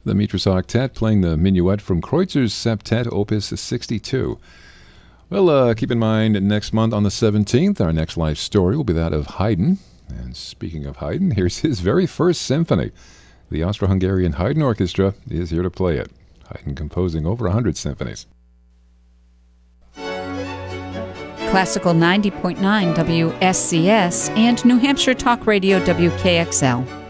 The Mitras Octet playing the minuet from Kreutzer's Septet, Opus 62. Well, keep in mind, next month on the 17th, our next life story will be that of Haydn. And speaking of Haydn, here's his very first symphony. The Austro-Hungarian Haydn Orchestra is here to play it. Haydn composing over 100 symphonies. Classical 90.9 WSCS and New Hampshire Talk Radio WKXL.